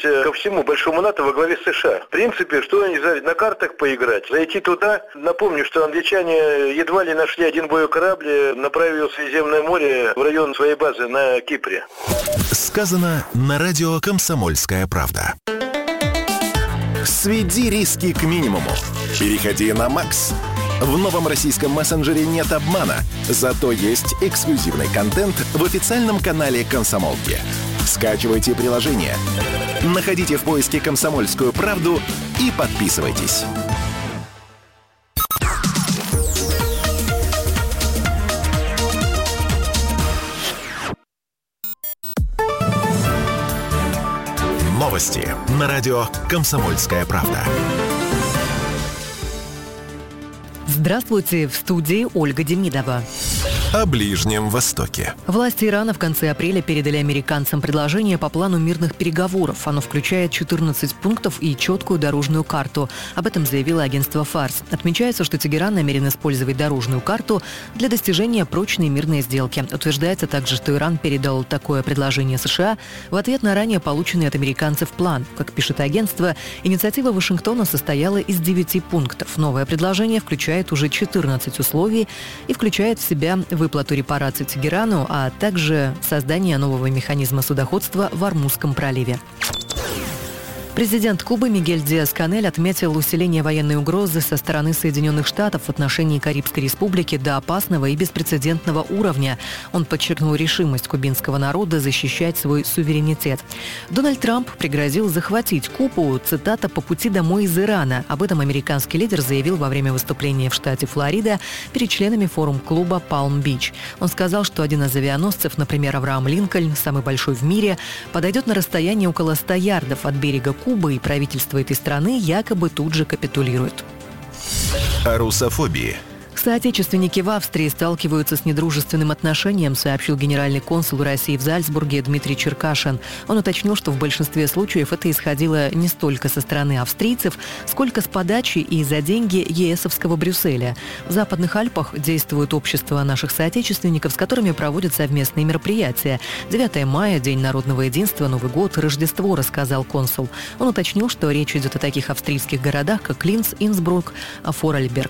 ко всему большому НАТО во главе США. В принципе, что они на картах поиграть, зайти туда. Напомню, что англичане едва ли нашли один боекорабль, направив его в Средиземное море в район своей базы на Кипре. Сказано на радио «Комсомольская правда». Сведи риски к минимуму. Переходи на Макс. В новом российском мессенджере нет обмана, зато есть эксклюзивный контент в официальном канале «Комсомолки». Скачивайте приложение, находите в поиске «Комсомольскую правду» и подписывайтесь. Новости на радио «Комсомольская правда». Здравствуйте, в студии Ольга Демидова. О Ближнем Востоке. Власти Ирана в конце апреля передали американцам предложение по плану мирных переговоров. Оно включает 14 пунктов и четкую дорожную карту. Об этом заявило агентство «Фарс». Отмечается, что Тегеран намерен использовать дорожную карту для достижения прочной мирной сделки. Утверждается также, что Иран передал такое предложение США в ответ на ранее полученный от американцев план. Как пишет агентство, инициатива Вашингтона состояла из 9 пунктов. Новое предложение включает уже 14 условий и включает в себя выплату репараций Тегерану, а также создание нового механизма судоходства в Ормузском проливе. Президент Кубы Мигель Диас-Канель отметил усиление военной угрозы со стороны Соединенных Штатов в отношении Карибской Республики до опасного и беспрецедентного уровня. Он подчеркнул решимость кубинского народа защищать свой суверенитет. Дональд Трамп пригрозил захватить Кубу, цитата, «по пути домой из Ирана». Об этом американский лидер заявил во время выступления в штате Флорида перед членами форум-клуба «Палм-Бич». Он сказал, что один из авианосцев, например, Авраам Линкольн, самый большой в мире, подойдет на расстояние около 100 ярдов от берега Кубы, и правительство этой страны якобы тут же капитулирует. О русофобии. Соотечественники в Австрии сталкиваются с недружественным отношением, сообщил генеральный консул России в Зальцбурге Дмитрий Черкашин. Он уточнил, что в большинстве случаев это исходило не столько со стороны австрийцев, сколько с подачи и за деньги ЕСовского Брюсселя. В Западных Альпах действует общество наших соотечественников, с которыми проводят совместные мероприятия. 9 мая, День народного единства, Новый год, Рождество, рассказал консул. Он уточнил, что речь идет о таких австрийских городах, как Линц, Инсбрук, Форарльберг.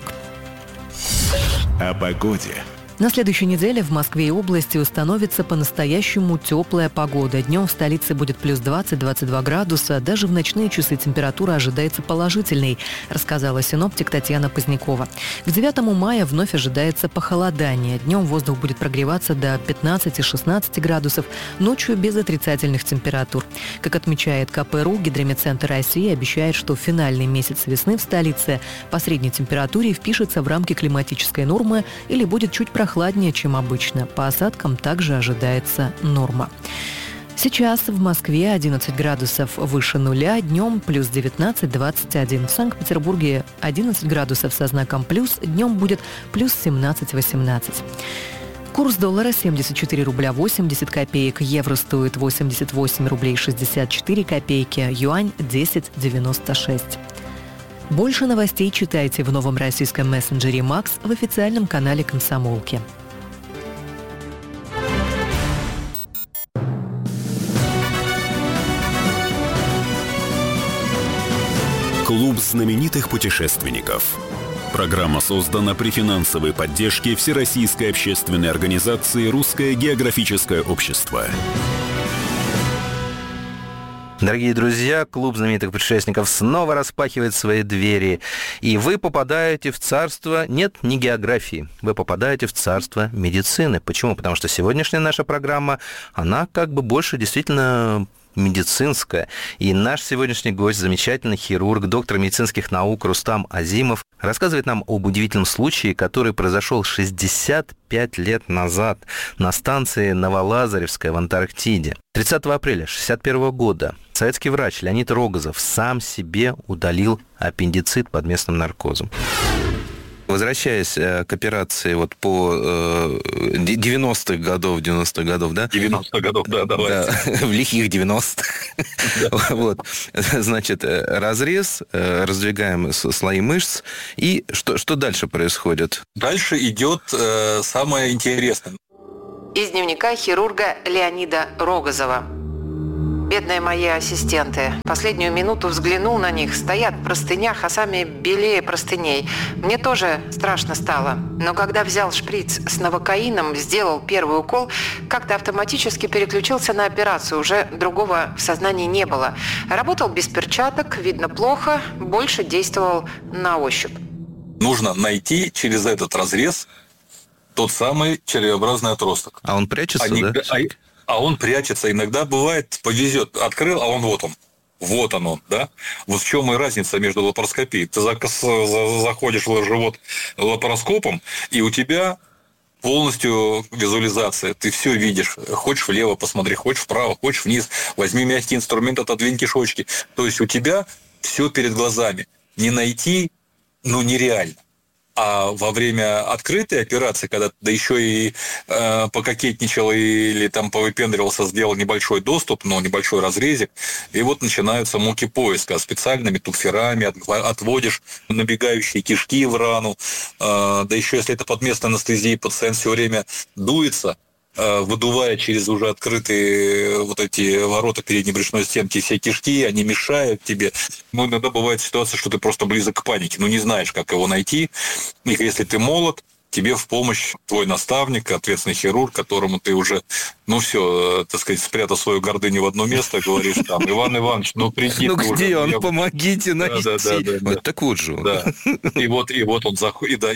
О погоде. На следующей неделе в Москве и области установится по-настоящему теплая погода. Днем в столице будет плюс 20-22 градуса. Даже в ночные часы температура ожидается положительной, рассказала синоптик Татьяна Позднякова. К 9 мая вновь ожидается похолодание. Днем воздух будет прогреваться до 15-16 градусов, ночью без отрицательных температур. Как отмечает КПРУ, Гидрометцентр России обещает, что финальный месяц весны в столице по средней температуре впишется в рамки климатической нормы или будет чуть прохладнее, чем обычно. По осадкам также ожидается норма. Сейчас в Москве 11 градусов выше нуля, днем плюс 19-21. В Санкт-Петербурге 11 градусов со знаком плюс, днем будет плюс 17-18. Курс доллара 74 рубля 80 копеек, евро стоит 88 рублей 64 копейки, юань 10,96. Больше новостей читайте в новом российском мессенджере «Макс» в официальном канале «Комсомолки». Клуб знаменитых путешественников. Программа создана при финансовой поддержке Всероссийской общественной организации «Русское географическое общество». Дорогие друзья, клуб знаменитых путешественников снова распахивает свои двери, и вы попадаете в царство, нет, не географии, вы попадаете в царство медицины. Почему? Потому что сегодняшняя наша программа, она как бы больше действительно медицинская. И наш сегодняшний гость, замечательный хирург, доктор медицинских наук Рустам Азимов, рассказывает нам об удивительном случае, который произошел 65 лет назад на станции Новолазаревская в Антарктиде. 30 апреля 1961 года советский врач Леонид Рогозов сам себе удалил аппендицит под местным наркозом. Возвращаясь к операции вот по 90-х годов, да? 90-х годов, да, давайте. Да, в лихих 90-х. Да. Вот. Значит, разрез, раздвигаем слои мышц, и что дальше происходит? Дальше идет самое интересное. Из дневника хирурга Леонида Рогозова. Бедные мои ассистенты. Последнюю минуту взглянул на них. Стоят в простынях, а сами белее простыней. Мне тоже страшно стало. Но когда взял шприц с новокаином, сделал первый укол, как-то автоматически переключился на операцию. Уже другого в сознании не было. Работал без перчаток, видно плохо, больше действовал на ощупь. Нужно найти через этот разрез тот самый червеобразный отросток. А он прячется, да? А он прячется. Иногда бывает, повезет, открыл, а он вот он. Вот он, да? Вот в чем и разница между лапароскопией. Ты заходишь в живот лапароскопом, и у тебя полностью визуализация. Ты все видишь. Хочешь влево посмотри, хочешь вправо, хочешь вниз. Возьми мягкий инструмент, отодвинь кишочки. То есть у тебя все перед глазами. Не найти, нереально. А во время открытой операции, когда да еще и пококетничал или там повыпендривался, сделал небольшой доступ, небольшой разрезик, и вот начинаются муки поиска. Специальными тупферами отводишь набегающие кишки в рану. Да еще если это под местной анестезией, пациент все время дуется, выдувая через уже открытые вот эти ворота передней брюшной стенки все кишки, они мешают тебе. Иногда бывает ситуация, что ты просто близок к панике, не знаешь, как его найти. И если ты молод, тебе в помощь твой наставник, ответственный хирург, которому ты уже, все, так сказать, спрятал свою гордыню в одно место, говоришь там: Иван Иванович, приди. Где он? Помогите найти. Да. Так вот же он. Да. И вот он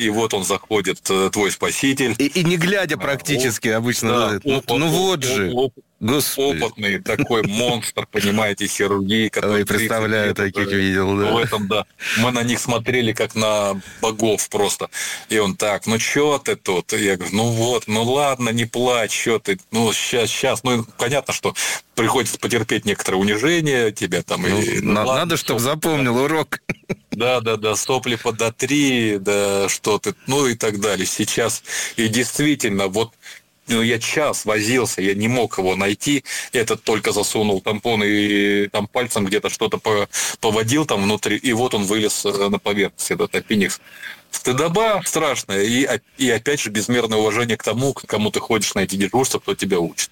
заходит, твой спаситель. И не глядя практически обычно. Вот же. Господи. Опытный такой монстр, понимаете, хирургии, который... Ой, представляю, таких видел, да. В этом, да. Мы на них смотрели, как на богов просто. И он так: чё ты тут? Я говорю: ладно, не плачь, чё ты? Сейчас. Понятно, что приходится потерпеть некоторое унижение тебя там. Надо, чтобы запомнил урок. Да, сопли подотри, да что ты, и так далее. Сейчас, и действительно, я час возился, я не мог его найти. Этот только засунул тампон и там пальцем где-то что-то поводил там внутри, и вот он вылез на поверхность, этот аппендикс. Стыдоба страшная, и опять же безмерное уважение к тому, к кому ты ходишь на эти дежурства, кто тебя учит.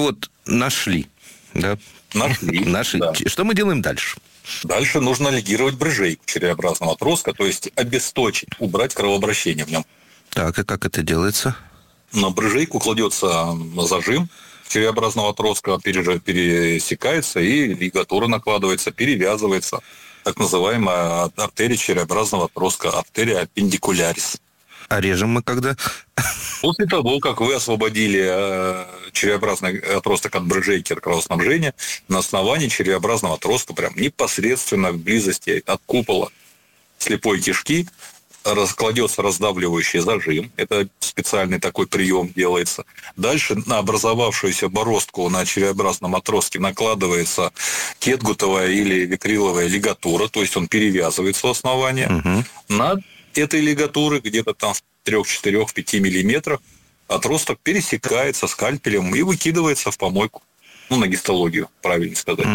Нашли, да? Нашли. Да. Что мы делаем дальше? Дальше нужно лигировать брыжейку червеобразного отростка, то есть обесточить, убрать кровообращение в нем. Так, и как это делается? На брыжейку кладется зажим червеобразного отростка, пересекается, и лигатура накладывается, перевязывается. Так называемая артерия червеобразного отростка, артерия аппендикулярис. А режем мы когда? После того, как вы освободили червеобразный отросток от брыжейки, от кровоснабжения, на основании червеобразного отростка, прям непосредственно в близости от купола слепой кишки, раскладется раздавливающий зажим. Это специальный такой прием делается. Дальше на образовавшуюся бороздку на червеобразном отростке накладывается кетгутовая или викриловая лигатура, то есть он перевязывается у основания. Над этой лигатуры где-то там в 3, 4, 5 миллиметрах отросток пересекается скальпелем и выкидывается в помойку. На гистологию, правильно сказать.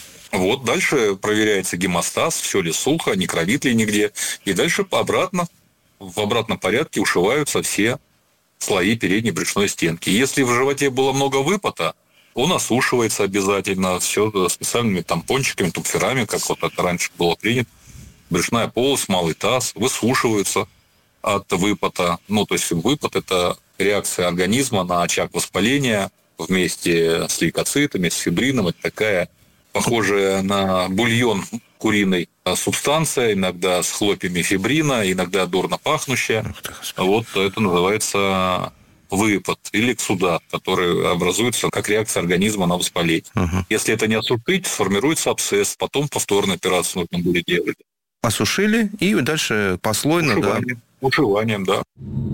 Дальше проверяется гемостаз, все ли сухо, не кровит ли нигде. И дальше в обратном порядке ушиваются все слои передней брюшной стенки. Если в животе было много выпота, он осушивается обязательно. Все специальными тампончиками, тупферами, как это раньше было принято. Брюшная полость, малый таз высушиваются от выпота. То есть выпот – это реакция организма на очаг воспаления вместе с лейкоцитами, с фибрином. Это такая похожая на бульон куриной субстанция, иногда с хлопьями фибрина, иногда дурно пахнущая. Это называется выпот или эксудат, который образуется как реакция организма на воспаление. Если это не осушить, сформируется абсцесс, потом повторную операцию нужно будет делать. Осушили, и дальше послойно, Ушиванием, да.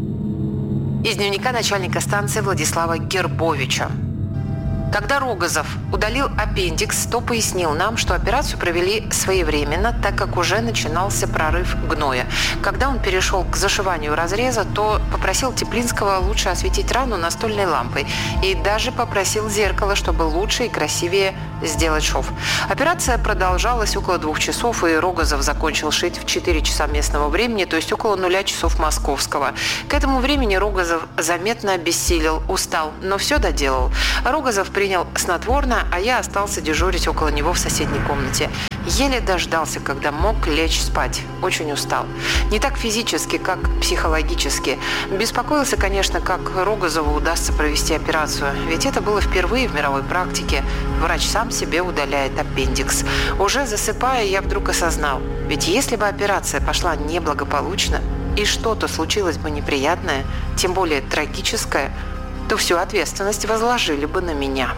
Из дневника начальника станции Владислава Гербовича. Когда Рогозов удалил аппендикс, то пояснил нам, что операцию провели своевременно, так как уже начинался прорыв гноя. Когда он перешел к зашиванию разреза, то попросил Теплинского лучше осветить рану настольной лампой и даже попросил зеркало, чтобы лучше и красивее сделать шов. Операция продолжалась около 2 часов, и Рогозов закончил шить в 4 часа местного времени, то есть около 0 часов московского. К этому времени Рогозов заметно обессилел, устал, но все доделал. Рогозов принял снотворное, а я остался дежурить около него в соседней комнате. Еле дождался, когда мог лечь спать. Очень устал. Не так физически, как психологически. Беспокоился, конечно, как Рогозову удастся провести операцию. Ведь это было впервые в мировой практике. Врач сам себе удаляет аппендикс. Уже засыпая, я вдруг осознал. Ведь если бы операция пошла неблагополучно, и что-то случилось бы неприятное, тем более трагическое, то всю ответственность возложили бы на меня.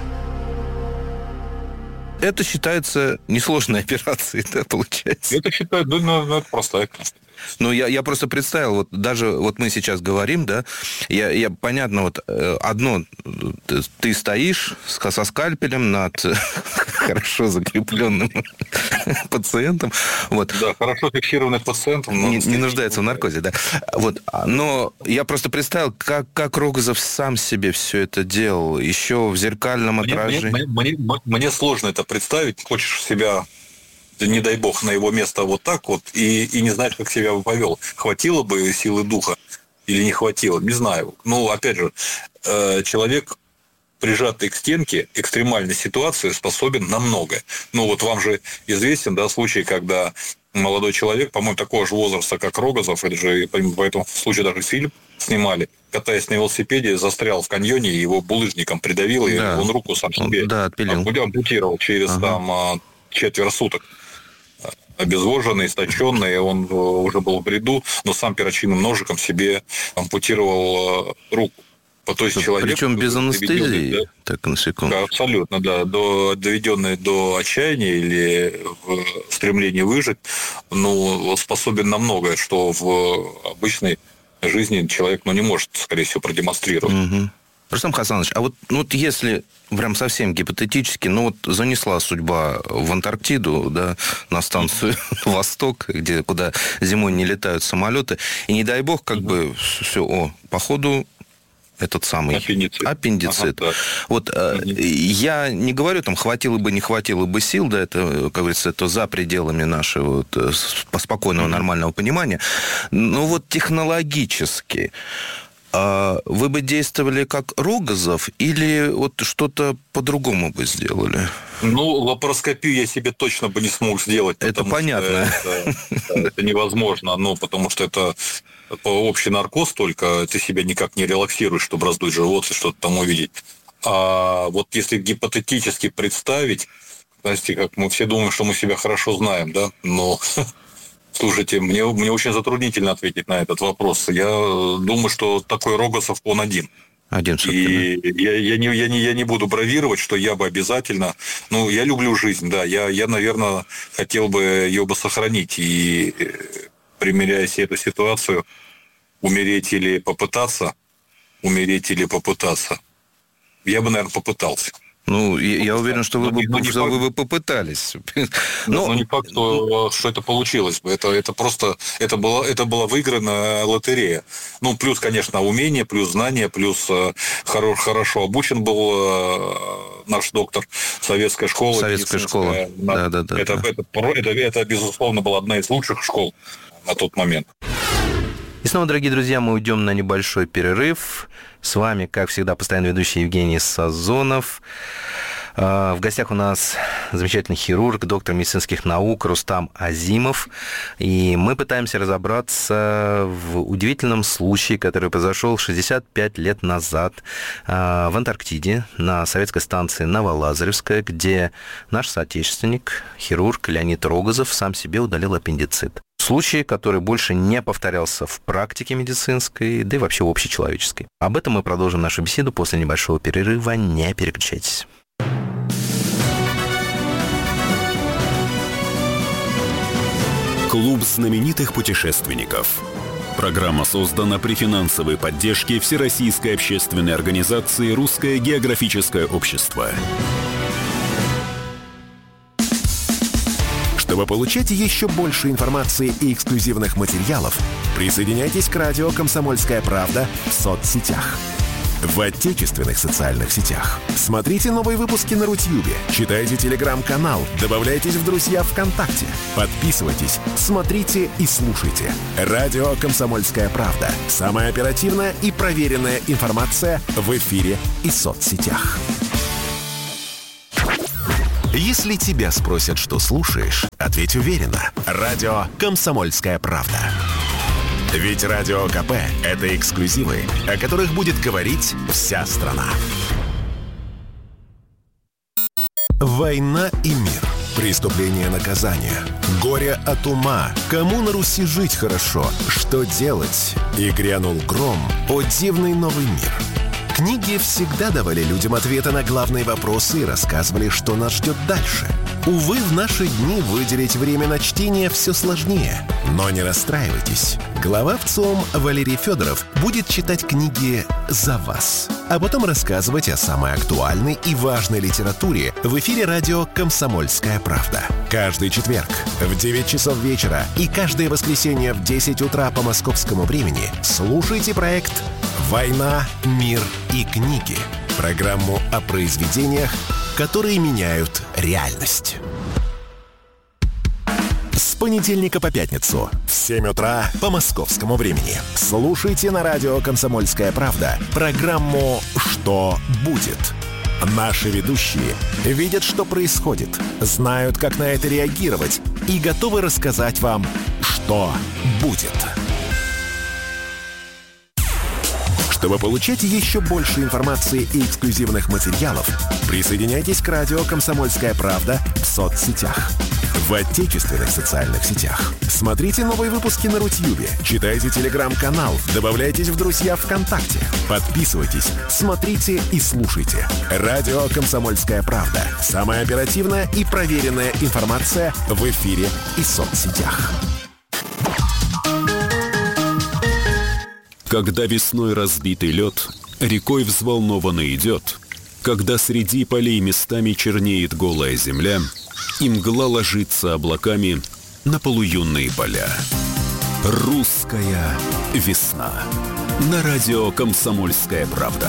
Это считается несложной операцией, да, получается? Это считаю, это простая. Ну, я просто представил, вот даже вот мы сейчас говорим, да, я понятно, вот одно, ты стоишь со скальпелем над хорошо закрепленным пациентом. Вот. Да, хорошо фиксированный пациентом. Не нуждается в наркозе, да. Вот. Но я просто представил, как Рогозов сам себе все это делал, еще в зеркальном отражении. Мне сложно это представить. Хочешь себя... не дай бог, на его место вот так вот, и не знаешь, как себя бы повел. Хватило бы силы духа или не хватило? Не знаю. Ну, опять же, человек, прижатый к стенке, экстремальной ситуации, способен на многое. Ну, вот вам же известен, да, случай, когда молодой человек, по-моему, такого же возраста, как Рогозов, это же, по этому случаю даже фильм снимали, катаясь на велосипеде, застрял в каньоне, и его булыжником придавило, да. И он руку сам себе ампутировал через там четверо суток. Обезвоженный, истощенный, он уже был в бреду, но сам перочинным ножиком себе ампутировал руку. То есть человек... Причем без анестезии, да? Так, на секунду. Да, абсолютно, да. Доведенный до отчаяния или в стремлении выжить, ну, способен на многое, что в обычной жизни человек, не может, скорее всего, продемонстрировать. Угу. Рустам Хасанович, а вот если прям совсем гипотетически, занесла судьба в Антарктиду, да, на станцию Восток, куда зимой не летают самолеты, и не дай бог, все, походу, этот самый аппендицит. Ага, да. Вот я не говорю, хватило бы, не хватило бы сил, да, это, как говорится, это за пределами нашего спокойного, нормального понимания, но вот технологически вы бы действовали как Рогозов или вот что-то по-другому бы сделали? Лапароскопию я себе точно бы не смог сделать. Это понятно. Это невозможно, потому что это общий наркоз только, ты себя никак не релаксируешь, чтобы раздуть живот и что-то там увидеть. А вот если гипотетически представить, знаете, как мы все думаем, что мы себя хорошо знаем, да, но... Слушайте, мне очень затруднительно ответить на этот вопрос. Я думаю, что такой Рогозов, он один. И я не буду бравировать, что я бы обязательно... я люблю жизнь, да. Я, наверное, хотел бы ее бы сохранить. И, примеряя себе эту ситуацию, умереть или попытаться, я бы, наверное, попытался. Я уверен, что вы бы попытались. Не факт, что это получилось бы. Это просто... Это была выиграна лотерея. Плюс, конечно, умение, плюс знания, плюс хорошо обучен был наш доктор советской школы. Советская школа. Да. Это, безусловно, была одна из лучших школ на тот момент. И снова, дорогие друзья, мы уйдем на небольшой перерыв. С вами, как всегда, постоянно ведущий Евгений Сазонов. В гостях у нас замечательный хирург, доктор медицинских наук Рустам Азимов. И мы пытаемся разобраться в удивительном случае, который произошел 65 лет назад в Антарктиде, на советской станции Новолазаревская, где наш соотечественник, хирург Леонид Рогозов, сам себе удалил аппендицит. Случай, который больше не повторялся в практике медицинской, да и вообще общечеловеческой. Об этом мы продолжим нашу беседу после небольшого перерыва. Не переключайтесь. Клуб знаменитых путешественников. Программа создана при финансовой поддержке Всероссийской общественной организации «Русское географическое общество». Чтобы получать еще больше информации и эксклюзивных материалов, присоединяйтесь к радио «Комсомольская правда» в соцсетях. В отечественных социальных сетях. Смотрите новые выпуски на Рутьюбе, читайте телеграм-канал, добавляйтесь в друзья ВКонтакте, подписывайтесь, смотрите и слушайте. Радио «Комсомольская правда». Самая оперативная и проверенная информация в эфире и соцсетях. Если тебя спросят, что слушаешь, ответь уверенно. Радио «Комсомольская правда». Ведь Радио КП – это эксклюзивы, о которых будет говорить вся страна. Война и мир. Преступление, наказание. Горе от ума. Кому на Руси жить хорошо? Что делать? И грянул гром. О дивный новый мир. Книги всегда давали людям ответы на главные вопросы и рассказывали, что нас ждет дальше. Увы, в наши дни выделить время на чтение все сложнее. Но не расстраивайтесь. Глава ВЦИОМ Валерий Федоров будет читать книги за вас, а потом рассказывать о самой актуальной и важной литературе в эфире радио «Комсомольская правда». Каждый четверг в 9 часов вечера и каждое воскресенье в 10 утра по московскому времени слушайте проект «Война, мир и книги». Программу о произведениях, которые меняют реальность. С понедельника по пятницу в 7 утра по московскому времени слушайте на радио «Комсомольская правда» программу «Что будет?». Наши ведущие видят, что происходит, знают, как на это реагировать и готовы рассказать вам, что будет. Чтобы получать еще больше информации и эксклюзивных материалов, присоединяйтесь к радио «Комсомольская правда» в соцсетях. В отечественных социальных сетях. Смотрите новые выпуски на Рутьюбе, читайте телеграм-канал, добавляйтесь в друзья ВКонтакте, подписывайтесь, смотрите и слушайте. Радио «Комсомольская правда». Самая оперативная и проверенная информация в эфире и соцсетях. Когда весной разбитый лед рекой взволнованно идет, когда среди полей местами чернеет голая земля, и мгла ложится облаками на полуюнные поля. Русская весна. На радио «Комсомольская правда».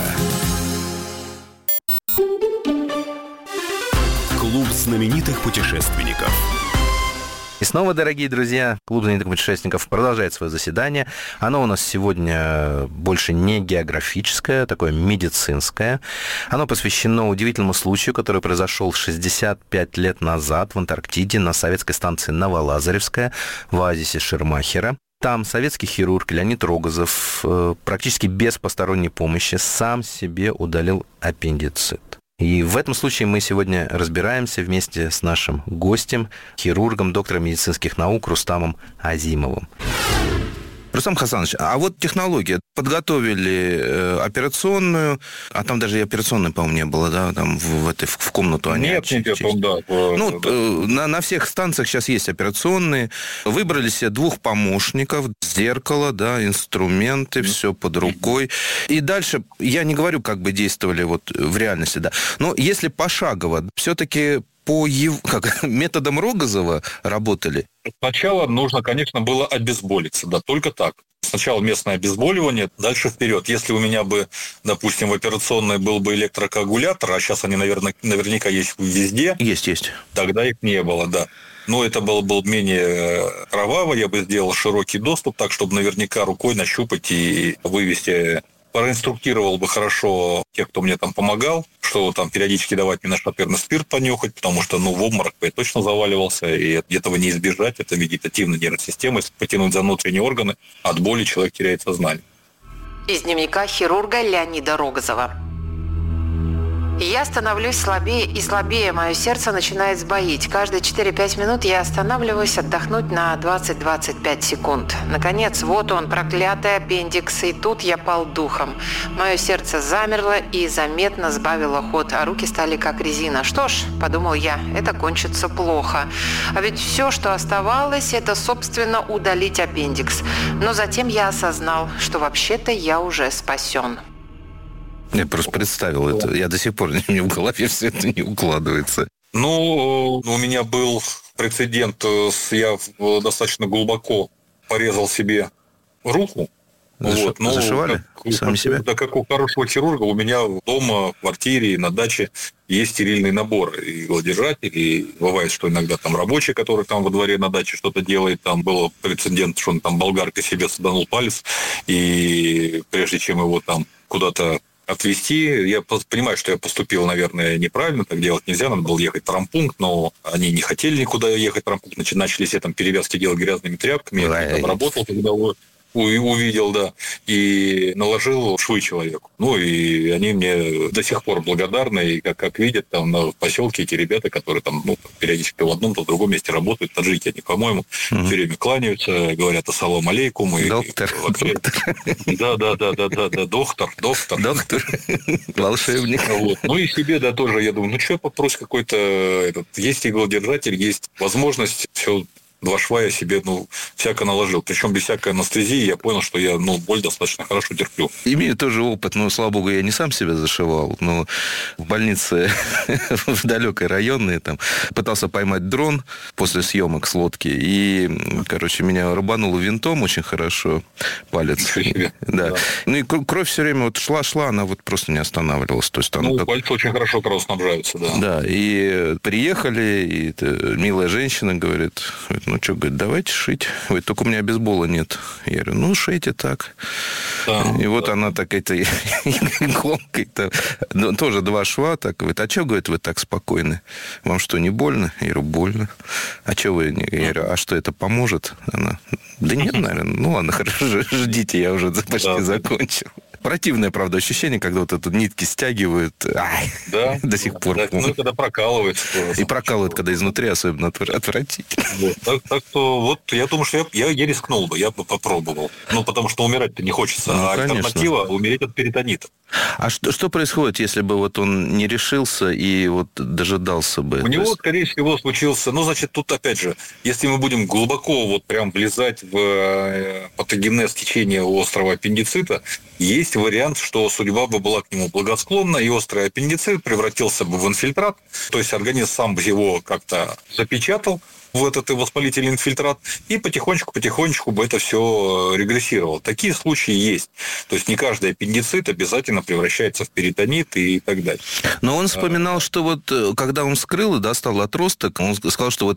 Клуб знаменитых путешественников. И снова, дорогие друзья, клуб знаменитых путешественников продолжает свое заседание. Оно у нас сегодня больше не географическое, такое медицинское. Оно посвящено удивительному случаю, который произошел 65 лет назад в Антарктиде на советской станции Новолазаревская в оазисе Шермахера. Там советский хирург Леонид Рогозов практически без посторонней помощи сам себе удалил аппендицит. И в этом случае мы сегодня разбираемся вместе с нашим гостем, хирургом, доктором медицинских наук Рустамом Азимовым. Рустам Хасанович, а вот технология. Подготовили операционную, а там даже и операционной, по-моему, не было, да, там в комнату они... Нет, да. Ну, на всех станциях сейчас есть операционные. Выбрали себе 2 помощников, зеркало, да, инструменты, все под рукой. И дальше, я не говорю, как бы действовали вот в реальности, да, но если пошагово, все-таки по методам Рогозова работали? Сначала нужно, конечно, было обезболиться, да, только так. Сначала местное обезболивание, дальше вперед. Если у меня бы, допустим, в операционной был бы электрокоагулятор, а сейчас они, наверняка есть везде. Есть. Тогда их не было, да. Но это был менее кроваво, я бы сделал широкий доступ, так, чтобы наверняка рукой нащупать и вывести. Проинструктировал бы хорошо тех, кто мне там помогал, что там периодически давать мне нашатырный спирт понюхать, потому что, в обморок я точно заваливался, и этого не избежать. Это вегетативная нервная система. Если потянуть за внутренние органы, от боли человек теряет сознание. Из дневника хирурга Леонида Рогозова. Я становлюсь слабее и слабее, мое сердце начинает сбоить. Каждые 4-5 минут я останавливаюсь отдохнуть на 20-25 секунд. Наконец, вот он, проклятый аппендикс, и тут я пал духом. Мое сердце замерло и заметно сбавило ход, а руки стали как резина. Что ж, подумал я, это кончится плохо. А ведь все, что оставалось, это, собственно, удалить аппендикс. Но затем я осознал, что вообще-то я уже спасен. Я просто представил это. Я до сих пор мне в голове все это не укладывается. У меня был прецедент. Я достаточно глубоко порезал себе руку. Зашивали? Сами себя? Да, как у хорошего хирурга, у меня дома, в квартире, на даче есть стерильный набор. И иглодержатель, и бывает, что иногда там рабочий, который там во дворе на даче что-то делает, там был прецедент, что он там болгаркой себе саданул палец, и прежде чем его там куда-то отвезти. Я понимаю, что я поступил, наверное, неправильно, так делать нельзя, надо было ехать в травмпункт, но они не хотели никуда ехать в травмпункт, начали все там перевязки делать грязными тряпками, я там работал, когда увидел, да, и наложил швы человеку. Ну, и они мне до сих пор благодарны, и как видят, там в поселке эти ребята, которые там, периодически то в одном, то в другом месте работают, таджики они, по-моему, все время кланяются, говорят ассалам алейкум. Доктор. Да, доктор. Волшебник. Вот. Ну, и себе, да, тоже, я думаю, что попросить какой-то, есть иглодержатель, есть возможность, все. 2 шва я себе, всяко наложил. Причем без всякой анестезии я понял, что я, боль достаточно хорошо терплю. Имею тоже опыт, но, слава богу, я не сам себя зашивал, но в больнице в далекой районной там пытался поймать дрон после съемок с лодки, и, меня рубануло винтом очень хорошо, палец. Да. Ну, и кровь все время шла, она просто не останавливалась. То есть, пальцы очень хорошо кровоснабжаются, да. Да, и приехали, и милая женщина говорит, говорит, давайте шить. Говорит, только у меня бейсбола нет. Я говорю, шейте так. Да, и вот она так иголкой, тоже 2 шва, так, говорит, а что, говорит, вы так спокойны? Вам что, не больно? Я говорю, больно. А что вы? Я говорю, а что, это поможет? Она, да нет, наверное. Ладно, хорошо, ждите, я уже почти закончил. Противное, правда, ощущение, когда вот это нитки стягивают. Да. До сих пор. Да, когда прокалывают. И прокалывают, когда изнутри особенно отвратительно. Вот. Так что я думаю, что я рискнул бы, я бы попробовал. Потому что умирать-то не хочется. Альтернатива – умереть от перитонита. А что происходит, если бы он не решился и дожидался бы? У него, скорее всего, случился... тут, опять же, если мы будем глубоко прям влезать в патогенез течения острого аппендицита, есть вариант, что судьба бы была к нему благосклонна, и острый аппендицит превратился бы в инфильтрат, то есть организм сам бы его как-то запечатал в этот воспалительный инфильтрат, и потихонечку бы это все регрессировало. Такие случаи есть. То есть не каждый аппендицит обязательно превращается в перитонит и так далее. Но он вспоминал, что когда он вскрыл и достал отросток, он сказал, что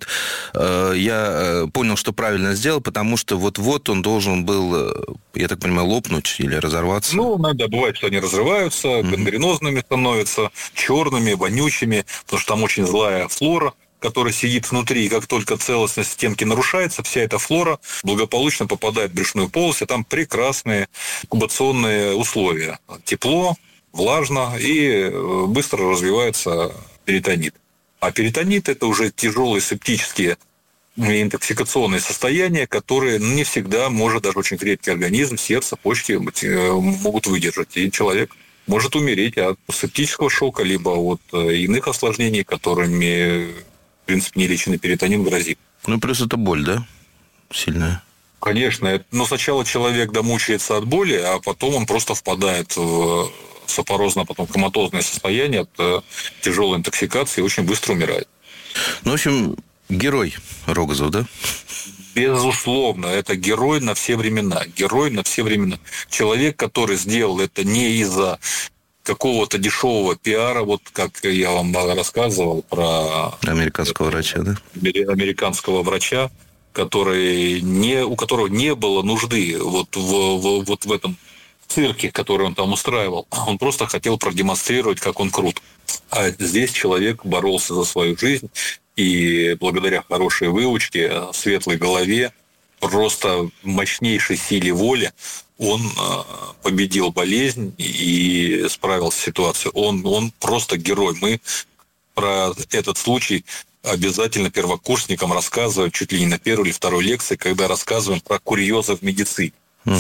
я понял, что правильно сделал, потому что он должен был, я так понимаю, лопнуть или разорваться. Иногда бывает, что они разрываются, гангренозными становятся, черными, вонючими, потому что там очень злая флора, которая сидит внутри, и как только целостность стенки нарушается, вся эта флора благополучно попадает в брюшную полость, а там прекрасные инкубационные условия. Тепло, влажно, и быстро развивается перитонит. А перитонит – это уже тяжелые септические интоксикационные состояния, которые не всегда может даже очень крепкий организм, сердце, почки могут выдержать. И человек может умереть от септического шока, либо от иных осложнений, которыми, в принципе, нелеченный перитонит грозит. Плюс это боль, да? Сильная. Конечно. Но сначала человек домучается от боли, а потом он просто впадает в сапорозное, потом коматозное состояние от тяжелой интоксикации и очень быстро умирает. В общем, герой Рогозов, да? Безусловно, это герой на все времена. Герой на все времена. Человек, который сделал это не из-за какого-то дешевого пиара, как я вам рассказывал про... Американского врача, да? Американского врача, у которого не было нужды в этом цирке, который он там устраивал. Он просто хотел продемонстрировать, как он крут. А здесь человек боролся за свою жизнь, и благодаря хорошей выучке, светлой голове, просто мощнейшей силе воли он победил болезнь и справился с ситуацией. Он просто герой. Мы про этот случай обязательно первокурсникам рассказываем чуть ли не на первой или второй лекции, когда рассказываем про курьезы в медицине.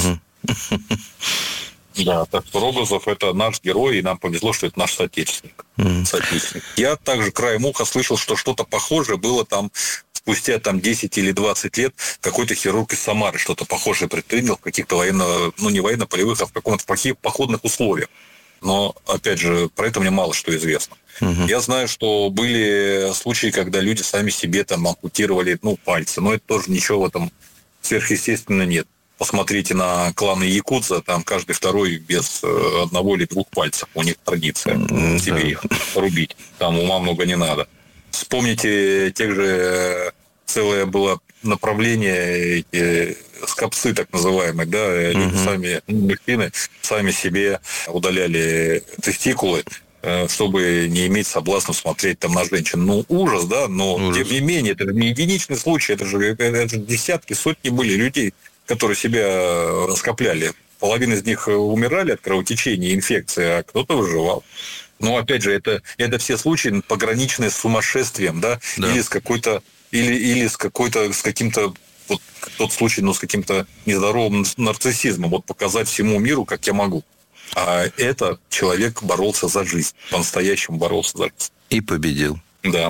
Да, так что Рогозов – это наш герой, и нам повезло, что это наш соотечественник. Я также краем уха слышал, что что-то похожее было там спустя 10 или 20 лет. Какой-то хирург из Самары что-то похожее предпринял в каких-то не военно-полевых, а в каком-то походных условиях. Но, опять же, про это мне мало что известно. Я знаю, что были случаи, когда люди сами себе ампутировали пальцы, но это тоже ничего в этом сверхъестественно нет. Посмотрите на кланы якудза, там каждый второй без одного или двух пальцев. У них традиция себе их рубить. Там ума много не надо. Вспомните тех же целое было направление, эти скопцы так называемые, да, люди сами, мужчины сами себе удаляли тестикулы, чтобы не иметь соблазна смотреть там на женщин. Ну, ужас, да, но тем не менее, это не единичный случай, это же десятки, сотни были людей, которые себя раскопляли. Половина из них умирали от кровотечения, инфекции, а кто-то выживал. Но, опять же, это все случаи пограничные с сумасшествием, да, или с какой-то, или с каким-то, вот тот случай, с каким-то нездоровым нарциссизмом, вот показать всему миру, как я могу. А это человек боролся за жизнь, по-настоящему боролся за жизнь. И победил. Да.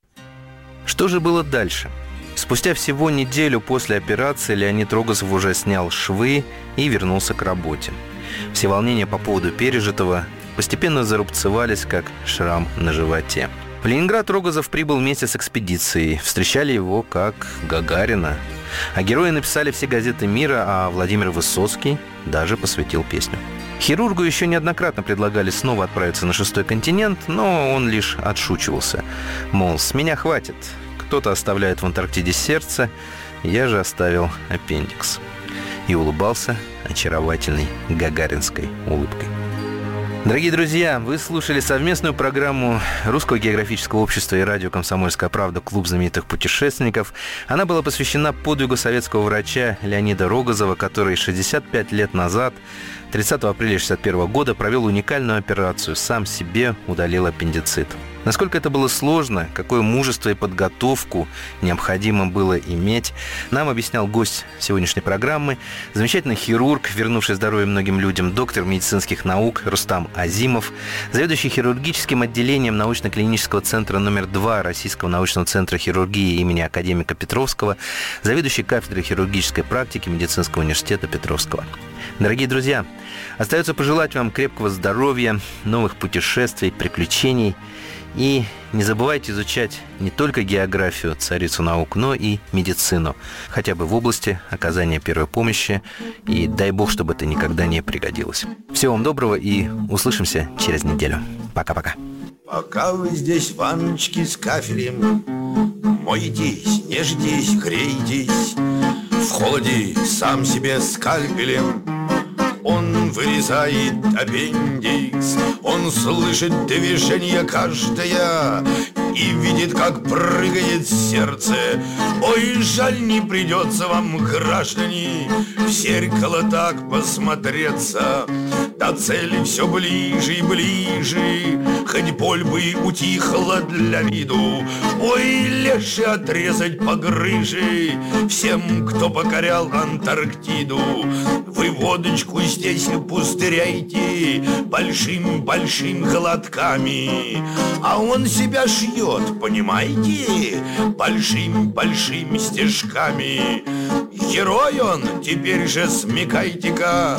Что же было дальше? Спустя всего неделю после операции Леонид Рогозов уже снял швы и вернулся к работе. Все волнения по поводу пережитого постепенно зарубцевались, как шрам на животе. В Ленинград Рогозов прибыл вместе с экспедицией. Встречали его как Гагарина. А герои написали все газеты мира, а Владимир Высоцкий даже посвятил песню. Хирургу еще неоднократно предлагали снова отправиться на 6-й континент, но он лишь отшучивался. Мол, с меня хватит. Кто-то оставляет в Антарктиде сердце, я же оставил аппендикс. И улыбался очаровательной гагаринской улыбкой. Дорогие друзья, вы слушали совместную программу Русского географического общества и радио «Комсомольская правда» «Клуб знаменитых путешественников». Она была посвящена подвигу советского врача Леонида Рогозова, который 65 лет назад, 30 апреля 1961 года, провел уникальную операцию. Сам себе удалил аппендицит. Насколько это было сложно, какое мужество и подготовку необходимо было иметь, нам объяснял гость сегодняшней программы, замечательный хирург, вернувший здоровье многим людям, доктор медицинских наук Рустам Азимов, заведующий хирургическим отделением научно-клинического центра номер 2 Российского научного центра хирургии имени академика Петровского, заведующий кафедрой хирургической практики Медицинского университета Петровского. Дорогие друзья, остается пожелать вам крепкого здоровья, новых путешествий, приключений. И не забывайте изучать не только географию, царицу наук, но и медицину, хотя бы в области оказания первой помощи. И дай бог, чтобы это никогда не пригодилось. Всего вам доброго и услышимся через неделю. Пока-пока. Пока вы здесь, ванночки с кафелем, моетесь, нежитесь, греетесь, в холоде сам себе скальпелем он вырезает аппендикс, он слышит движение каждое и видит, как прыгает сердце. Ой, жаль, не придется вам, граждане, в зеркало так посмотреться. До цели все ближе и ближе, хоть боль бы утихла для виду. Ой, легче отрезать погрыжи всем, кто покорял Антарктиду. Вы водочку здесь пустыряйте большим-большим глотками, а он себя шьет, понимаете, большим-большим стежками. Герой он, теперь же смекайте-ка,